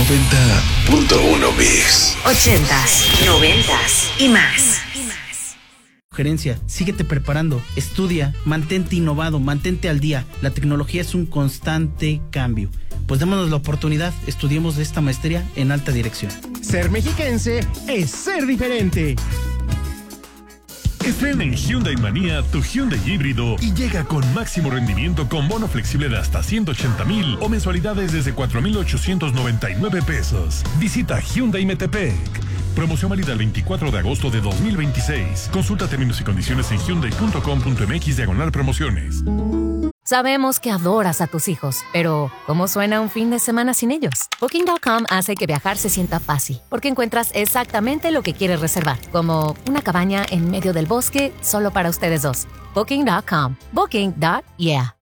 90.1 Mix. 80s, 90s y más. Gerencia, síguete preparando, estudia, mantente innovado, mantente al día. La tecnología es un constante cambio. Pues démonos la oportunidad, estudiemos esta maestría en alta dirección. Ser mexiquense es ser diferente. Estrena en Hyundai Manía tu Hyundai híbrido y llega con máximo rendimiento con bono flexible de hasta 180,000 o mensualidades desde 4,899 pesos. Visita Hyundai Metepec. Promoción válida el 24 de agosto de 2026. Consulta términos y condiciones en hyundai.com.mx/promociones. Sabemos que adoras a tus hijos, pero ¿cómo suena un fin de semana sin ellos? Booking.com hace que viajar se sienta fácil, porque encuentras exactamente lo que quieres reservar, como una cabaña en medio del bosque solo para ustedes dos. Booking.com. Booking.yeah.